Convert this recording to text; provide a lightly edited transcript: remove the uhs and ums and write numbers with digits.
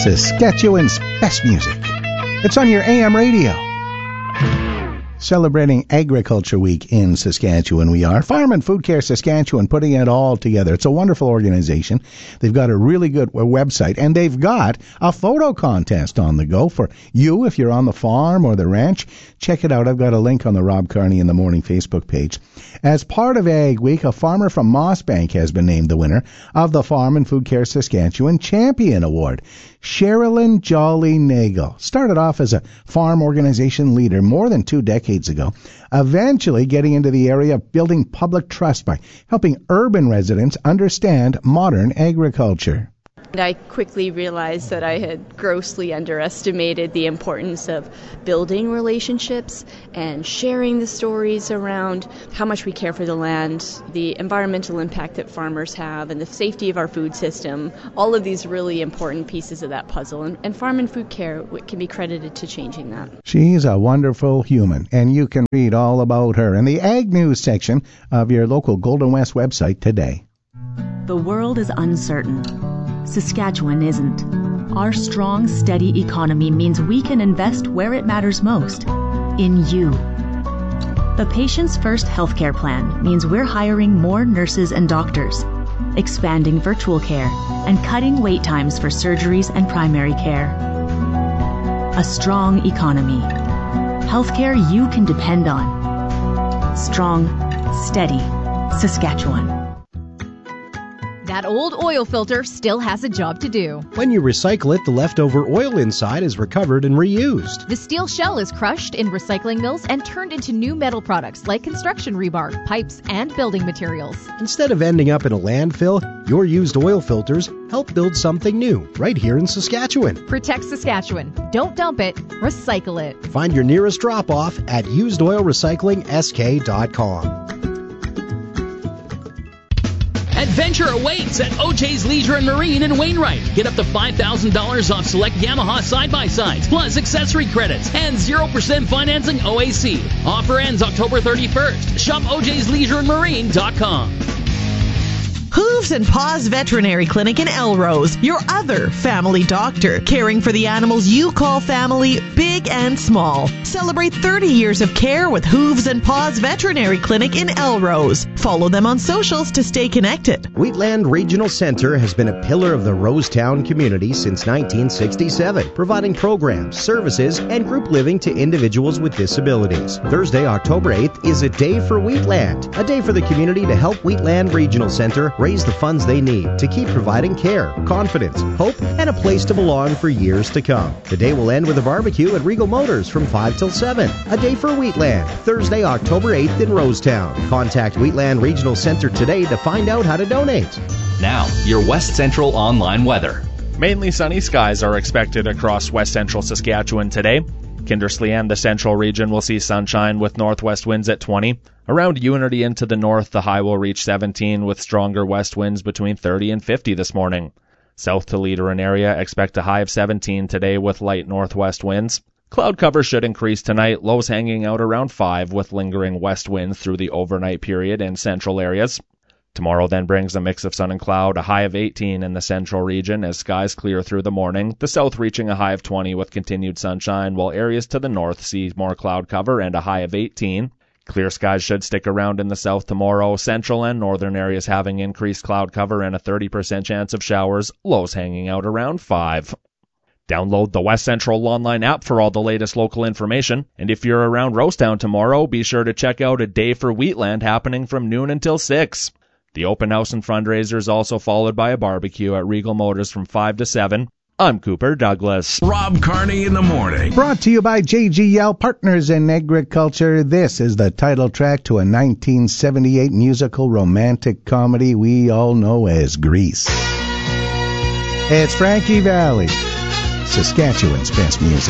Saskatchewan's best music. It's on your AM radio. Celebrating Agriculture Week in Saskatchewan, we are. Farm and Food Care Saskatchewan putting it all together. It's a wonderful organization. They've got a really good website, and they've got a photo contest on the go for you if you're on the farm or the ranch. Check it out. I've got a link on the Rob Carney in the Morning Facebook page. As part of Ag Week, a farmer from Mossbank has been named the winner of the Farm and Food Care Saskatchewan Champion Award. Sherilyn Jolly Nagel started off as a farm organization leader more than 2 decades ago, eventually getting into the area of building public trust by helping urban residents understand modern agriculture. I quickly realized that I had grossly underestimated the importance of building relationships and sharing the stories around how much we care for the land, the environmental impact that farmers have, and the safety of our food system. All of these really important pieces of that puzzle. And Farm and Food Care can be credited to changing that. She's a wonderful human, and you can read all about her in the Ag News section of your local Golden West website today. The world is uncertain. Saskatchewan isn't. Our strong, steady economy means we can invest where it matters most, in you. The Patients First healthcare plan means we're hiring more nurses and doctors, expanding virtual care, and cutting wait times for surgeries and primary care. A strong economy. Healthcare you can depend on. Strong, steady Saskatchewan. That old oil filter still has a job to do. When you recycle it, the leftover oil inside is recovered and reused. The steel shell is crushed in recycling mills and turned into new metal products like construction rebar, pipes, and building materials. Instead of ending up in a landfill, your used oil filters help build something new right here in Saskatchewan. Protect Saskatchewan. Don't dump it. Recycle it. Find your nearest drop-off at usedoilrecyclingsk.com. Adventure awaits at OJ's Leisure and Marine in Wainwright. Get up to $5,000 off select Yamaha side-by-sides, plus accessory credits, and 0% financing OAC. Offer ends October 31st. Shop OJ'sLeisureandMarine.com. Hooves and Paws Veterinary Clinic in Elrose, your other family doctor, caring for the animals you call family, big and small. Celebrate 30 years of care with Hooves and Paws Veterinary Clinic in Elrose. Follow them on socials to stay connected. Wheatland Regional Center has been a pillar of the Rosetown community since 1967, providing programs, services, and group living to individuals with disabilities. Thursday, October 8th is a day for Wheatland, a day for the community to help Wheatland Regional Center raise the funds they need to keep providing care, confidence, hope, and a place to belong for years to come. The day will end with a barbecue at Regal Motors from 5 till 7. A day for Wheatland, Thursday, October 8th in Rosetown. Contact Wheatland Regional Center today to find out how to donate. Now, your West Central online weather. Mainly sunny skies are expected across West Central Saskatchewan today. Kindersley and the central region will see sunshine with northwest winds at 20. Around Unity and to the north, the high will reach 17 with stronger west winds between 30 and 50 this morning. South to Leader and area, expect a high of 17 today with light northwest winds. Cloud cover should increase tonight, lows hanging out around 5 with lingering west winds through the overnight period in central areas. Tomorrow then brings a mix of sun and cloud, a high of 18 in the central region as skies clear through the morning, the south reaching a high of 20 with continued sunshine, while areas to the north see more cloud cover and a high of 18. Clear skies should stick around in the south tomorrow, central and northern areas having increased cloud cover and a 30% chance of showers, lows hanging out around 5. Download the West Central online app for all the latest local information, and if you're around Rosetown tomorrow, be sure to check out a day for Wheatland happening from noon until 6. The open house and fundraiser is also followed by a barbecue at Regal Motors from 5 to 7. I'm Cooper Douglas. Rob Carney in the morning. Brought to you by JGL Partners in Agriculture. This is the title track to a 1978 musical romantic comedy we all know as Grease. It's Frankie Valli, Saskatchewan's best music.